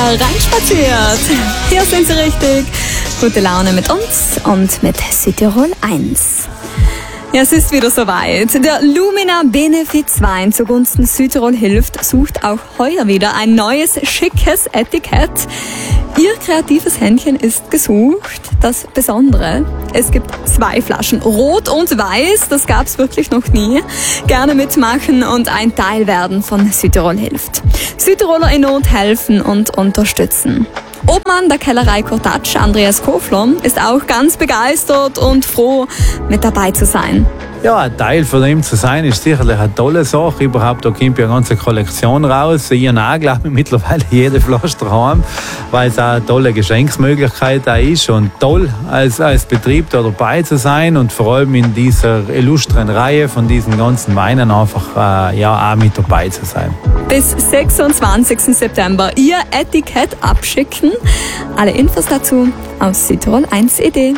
reinspaziert. Hier sind Sie richtig. Gute Laune mit uns und mit Südtirol 1. Ja, es ist wieder soweit. Der Lumina Benefizwein zugunsten Südtirol hilft sucht auch heuer wieder ein neues, schickes Etikett. Ihr kreatives Händchen ist gesucht. Das Besondere, es gibt 2 Flaschen, rot und weiß, das gab's wirklich noch nie. Gerne mitmachen und ein Teil werden von Südtirol hilft. Südtiroler in Not helfen und unterstützen. Obmann der Kellerei Cortatsch, Andreas Kofler, ist auch ganz begeistert und froh, mit dabei zu sein. Ja, ein Teil von ihm zu sein, ist sicherlich eine tolle Sache. Überhaupt, da kommt ja eine ganze Kollektion raus. Ich habe glaube ich, mittlerweile jede Flasche daheim, weil es auch eine tolle Geschenksmöglichkeit da ist. Und toll, als Betrieb da dabei zu sein und vor allem in dieser illustren Reihe von diesen ganzen Weinen einfach auch mit dabei zu sein. Bis 26. September Ihr Etikett abschicken. Alle Infos dazu aus Südtirol 1.ed.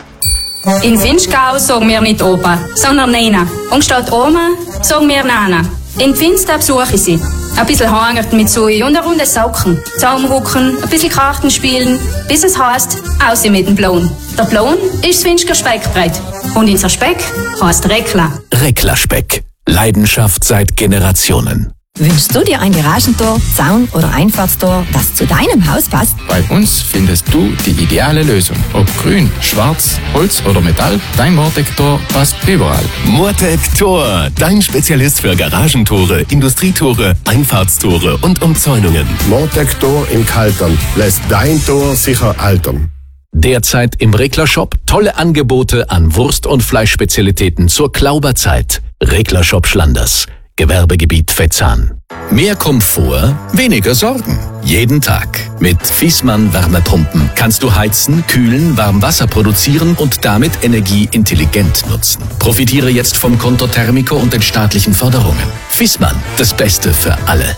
In Vinschgau sagen wir nicht Opa, sondern Nena. Und statt Oma sagen wir Nana. In Finster besuche ich sie. Ein bisschen hangert mit Sui und eine Runde Socken. Zusammenrucken, ein bisschen Karten spielen, bis es heisst, aus mit dem Blon. Der Blon ist das Vinschger Speckbrett. Und unser Speck heisst Rekla. Rekla-Speck. Leidenschaft seit Generationen. Wünschst du dir ein Garagentor, Zaun oder Einfahrtstor, das zu deinem Haus passt? Bei uns findest du die ideale Lösung. Ob grün, schwarz, Holz oder Metall, dein Mortec-Tor passt überall. Mortec-Tor, dein Spezialist für Garagentore, Industrietore, Einfahrtstore und Umzäunungen. Mortec-Tor in Kaltern lässt dein Tor sicher altern. Derzeit im Rekla-Shop tolle Angebote an Wurst- und Fleischspezialitäten zur Klauberzeit. Rekla-Shop Schlanders. Gewerbegebiet Vetzahn. Mehr Komfort, weniger Sorgen. Jeden Tag. Mit Viessmann Wärmepumpen kannst du heizen, kühlen, Warmwasser produzieren und damit Energie intelligent nutzen. Profitiere jetzt vom Konto Thermico und den staatlichen Förderungen. Viessmann, das Beste für alle.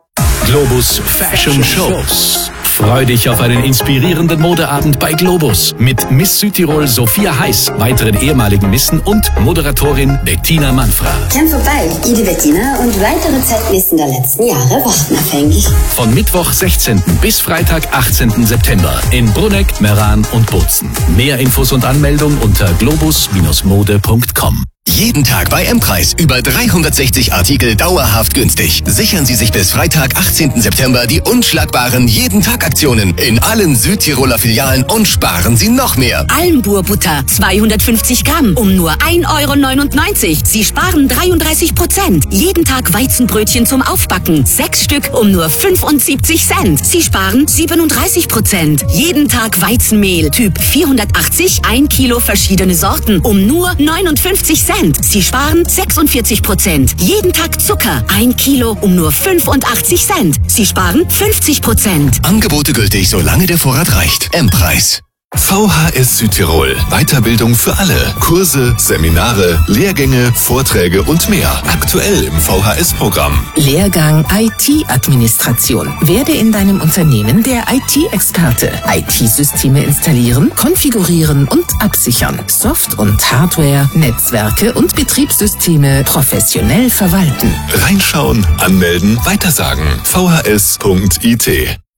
Globus Fashion Shows. Freu dich auf einen inspirierenden Modeabend bei Globus mit Miss Südtirol Sophia Heiß, weiteren ehemaligen Missen und Moderatorin Bettina Manfra. Komm vorbei, ich die Bettina und weitere Zeitmissen der letzten Jahre warten auf dich. Von Mittwoch 16. bis Freitag 18. September in Bruneck, Meran und Bozen. Mehr Infos und Anmeldung unter globus-mode.com. Jeden Tag bei M-Preis über 360 Artikel dauerhaft günstig. Sichern Sie sich bis Freitag, 18. September die unschlagbaren Jeden-Tag-Aktionen in allen Südtiroler Filialen und sparen Sie noch mehr. Almburbutter 250 Gramm um nur 1,99 €. Sie sparen 33%. Jeden Tag Weizenbrötchen zum Aufbacken 6 Stück um nur 75 Cent. Sie sparen 37%. Jeden Tag Weizenmehl Typ 480, 1 Kilo verschiedene Sorten um nur 59 Cent. Sie sparen 46%. Jeden Tag Zucker 1 Kilo um nur 85 Cent. Sie sparen 50%. Angebote gültig, solange der Vorrat reicht. M-Preis. VHS Südtirol. Weiterbildung für alle. Kurse, Seminare, Lehrgänge, Vorträge und mehr. Aktuell im VHS-Programm. Lehrgang IT-Administration. Werde in deinem Unternehmen der IT-Experte. IT-Systeme installieren, konfigurieren und absichern. Soft- und Hardware, Netzwerke und Betriebssysteme professionell verwalten. Reinschauen, anmelden, weitersagen. vhs.it.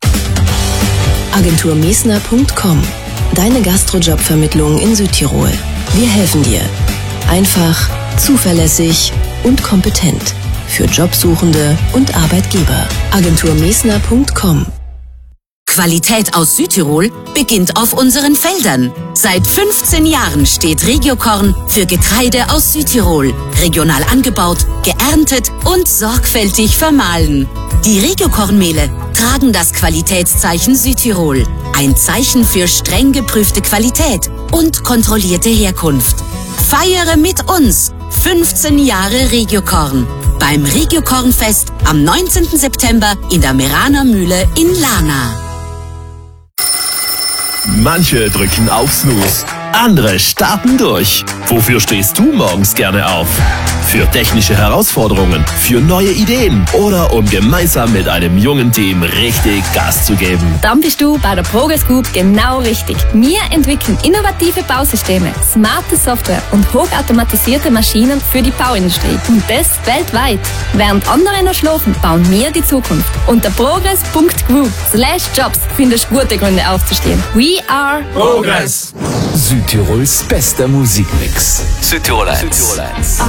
Agenturmesner.com. Deine Gastrojobvermittlung in Südtirol. Wir helfen dir. Einfach, zuverlässig und kompetent. Für Jobsuchende und Arbeitgeber. Agenturmesner.com. Qualität aus Südtirol beginnt auf unseren Feldern. Seit 15 Jahren steht Regiokorn für Getreide aus Südtirol. Regional angebaut, geerntet und sorgfältig vermahlen. Die Regiokornmehle tragen das Qualitätszeichen Südtirol. Ein Zeichen für streng geprüfte Qualität und kontrollierte Herkunft. Feiere mit uns 15 Jahre Regiokorn. Beim Regiokornfest am 19. September in der Meraner Mühle in Lana. Manche drücken auf Snooze. andere starten durch. Wofür stehst du morgens gerne auf? Für technische Herausforderungen, für neue Ideen oder um gemeinsam mit einem jungen Team richtig Gas zu geben? Dann bist du bei der Progress Group genau richtig. Wir entwickeln innovative Bausysteme, smarte Software und hochautomatisierte Maschinen für die Bauindustrie. Und das weltweit. Während andere noch schlafen, bauen wir die Zukunft. Unter progress.group/jobs findest du gute Gründe aufzustehen. We are Progress. Südtirols bester Musikmix. Südtirol 1.